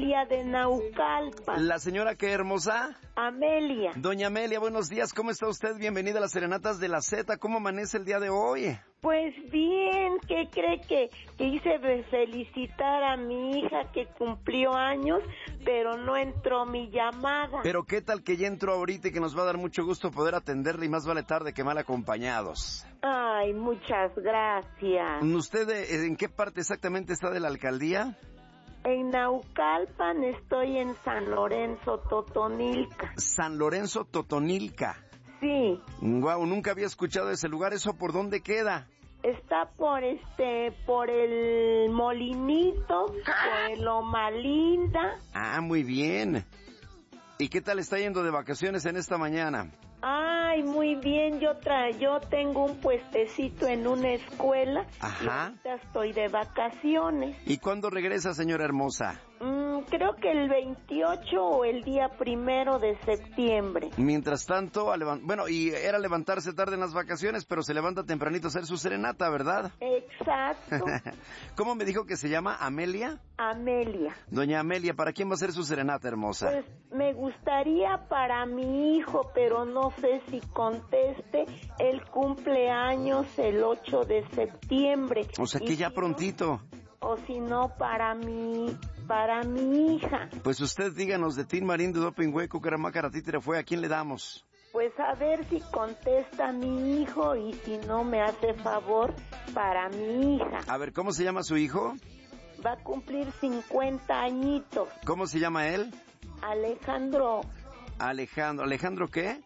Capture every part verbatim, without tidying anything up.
Amelia de Naucalpan. ¿La señora qué, hermosa? Amelia. Doña Amelia, buenos días, ¿cómo está usted? Bienvenida a las Serenatas de la Z, ¿cómo amanece el día de hoy? Pues bien, ¿qué cree que, que hice de felicitar a mi hija que cumplió años, pero no entró mi llamada? Pero qué tal que ya entró ahorita y que nos va a dar mucho gusto poder atenderle y más vale tarde que mal acompañados. Ay, muchas gracias. ¿Usted en qué parte exactamente está de la alcaldía? En Naucalpan, estoy en San Lorenzo, Totonilca. San Lorenzo, Totonilca. Sí. Guau, nunca había escuchado ese lugar. ¿Eso por dónde queda? Está por este, por el Molinito, por el Loma Linda. Ah, muy bien. ¿Y qué tal está yendo de vacaciones en esta mañana? Ay, muy bien, yo tra yo tengo un puestecito en una escuela. Ajá. Y ahorita estoy de vacaciones. ¿Y cuándo regresa, señora hermosa? Mm, creo que el veintiocho o el día primero de septiembre. Mientras tanto, a levant bueno, y era levantarse tarde en las vacaciones, pero se levanta tempranito a hacer su serenata, ¿verdad? Exacto. ¿Cómo me dijo que se llama? ¿Amelia? Amelia. Doña Amelia, ¿para quién va a ser su serenata, hermosa? Pues me gustaría para mi hijo, pero no sé si conteste. Él cumple años el ocho de septiembre. O sea que ya si prontito. No, o si no, para mi, para mi hija. Pues usted díganos de Tin Marín de Doping Hueco, Caramacara, Títere fue, ¿a quién le damos? Pues a ver si contesta mi hijo y si no me hace favor para mi hija. A ver, ¿cómo se llama su hijo? Va a cumplir cincuenta añitos. ¿Cómo se llama él? Alejandro. Alejandro. ¿Alejandro qué?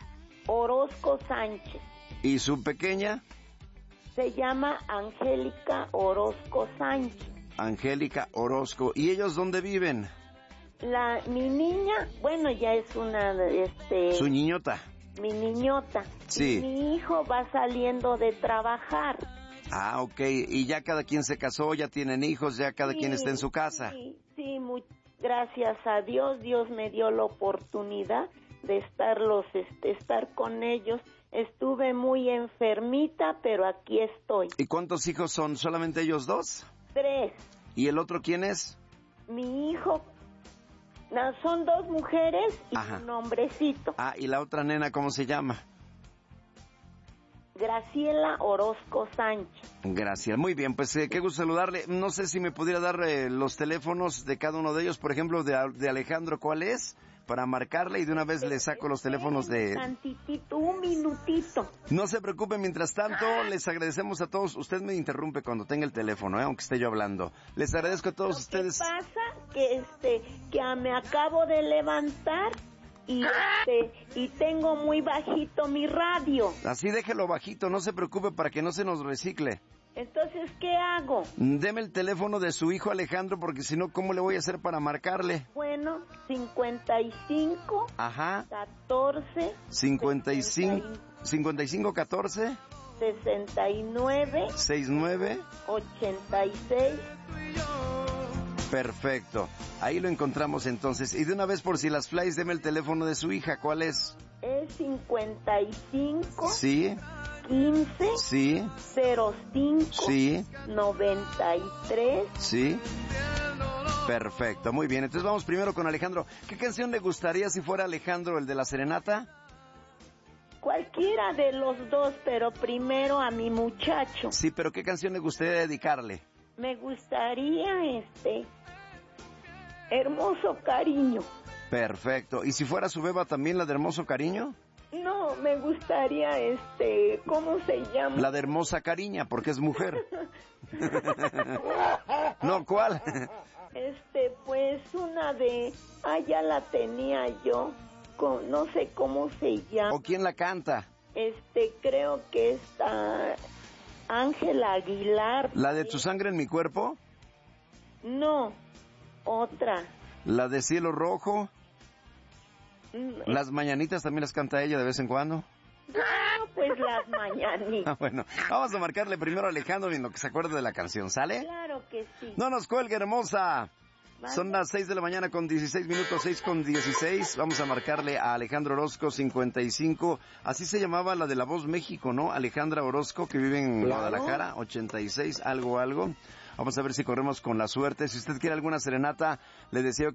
Orozco Sánchez. ¿Y su pequeña? Se llama Angélica Orozco Sánchez. Angélica Orozco. ¿Y ellos dónde viven? La, mi niña, bueno, ya es una, este... Su niñota. Mi niñota. Sí. Y mi hijo va saliendo de trabajar. Ah, ok. Y ya cada quien se casó, ya tienen hijos, ya cada sí, quien está en su casa. Sí, sí, muy, gracias a Dios, Dios me dio la oportunidad de estarlos, este, estar con ellos. Estuve muy enfermita, pero aquí estoy. ¿Y cuántos hijos son? ¿Solamente ellos dos? Tres. ¿Y el otro quién es? Mi hijo, no, son dos mujeres y Ajá. un hombrecito. Ah, ¿y la otra nena cómo se llama? Graciela Orozco Sánchez. Gracias, muy bien, pues eh, qué gusto saludarle. No sé si me pudiera dar eh, los teléfonos de cada uno de ellos, por ejemplo, de, de Alejandro, ¿cuál es? Para marcarle y de una vez le saco los teléfonos de... Tantitito, un minutito. No se preocupe, mientras tanto, les agradecemos a todos. Usted me interrumpe cuando tenga el teléfono, ¿eh? Aunque esté yo hablando. Les agradezco a todos Lo ustedes. ¿Qué pasa? Que este, que me acabo de levantar y este, y tengo muy bajito mi radio. Así déjelo bajito, no se preocupe para que no se nos recicle. Entonces, ¿qué hago? Deme el teléfono de su hijo Alejandro, porque si no, ¿cómo le voy a hacer para marcarle? Bueno, cincuenta y cinco. Ajá. catorce. cincuenta y cinco. cincuenta y cinco, catorce. sesenta y nueve. sesenta y nueve. ochenta y seis. Perfecto. Ahí lo encontramos entonces. Y de una vez por si las flies, deme el teléfono de su hija. ¿Cuál es? Es cincuenta y cinco. Sí. quince. Sí. cero cinco. Sí. noventa y tres. Sí. Perfecto, muy bien. Entonces vamos primero con Alejandro. ¿Qué canción le gustaría si fuera Alejandro, el de la serenata? Cualquiera de los dos, pero primero a mi muchacho. Sí, pero ¿qué canción le gustaría dedicarle? Me gustaría, este... Hermoso Cariño. Perfecto. ¿Y si fuera su beba también la de Hermoso Cariño? No, me gustaría, este... ¿Cómo se llama? La de Hermosa Cariña, porque es mujer. No, ¿cuál? Este, pues una de... Ah, ya la tenía yo. Con, no sé cómo se llama. ¿O quién la canta? Este, creo que está... Ángela Aguilar. ¿La de Tu Sangre en Mi Cuerpo? No, otra. ¿La de Cielo Rojo? Mm, ¿Las Mañanitas también las canta ella de vez en cuando? No, pues las mañanitas. Ah, bueno, vamos a marcarle primero a Alejandro en lo que se acuerde de la canción, ¿sale? Claro que sí. No nos cuelgue, hermosa. ¿Vale? Son las seis de la mañana con dieciséis minutos, seis con dieciséis. Vamos a marcarle a Alejandro Orozco, cincuenta y cinco. Así se llamaba la de La Voz México, ¿no? Alejandra Orozco, que vive en Claro. Guadalajara, ochenta y seis, algo, algo. Vamos a ver si corremos con la suerte. Si usted quiere alguna serenata, le deseo